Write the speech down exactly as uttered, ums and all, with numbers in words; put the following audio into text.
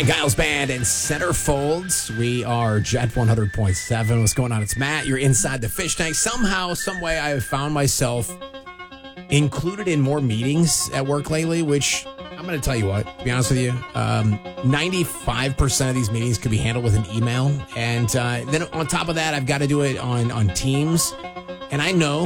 Giles Band and Centerfolds. We are Jet one hundred point seven. What's going on? It's Matt. You're inside the fish tank. Somehow, some way, I have found myself included in more meetings at work lately, which I'm going to tell you what, to be honest with you, um, ninety-five percent of these meetings could be handled with an email. And uh, then on top of that, I've got to do it on, on Teams. And I know